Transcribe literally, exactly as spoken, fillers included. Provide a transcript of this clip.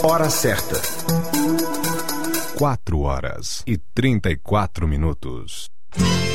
Hora certa. Quatro horas e trinta e quatro minutos.